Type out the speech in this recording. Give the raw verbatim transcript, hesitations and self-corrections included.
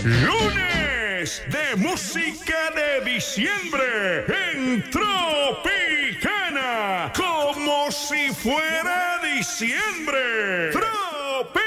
Lunes de música de diciembre en Tropicana, como si fuera diciembre. Tropicana.